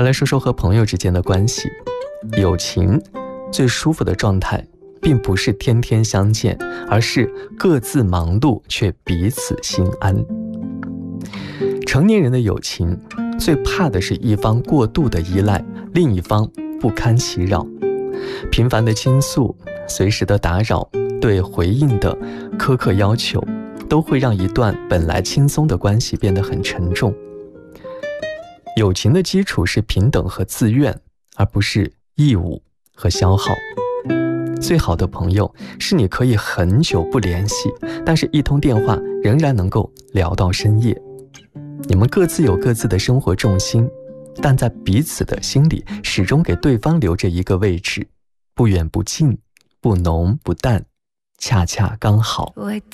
再来说说和朋友之间的关系。友情最舒服的状态并不是天天相见，而是各自忙碌却彼此心安。成年人的友情最怕的是一方过度的依赖，另一方不堪其扰。频繁的倾诉，随时的打扰，对回应的苛刻要求，都会让一段本来轻松的关系变得很沉重。友情的基础是平等和自愿，而不是义务和消耗。最好的朋友是你可以很久不联系，但是一通电话仍然能够聊到深夜。你们各自有各自的生活重心，但在彼此的心里始终给对方留着一个位置，不远不近，不浓不淡，恰恰刚好。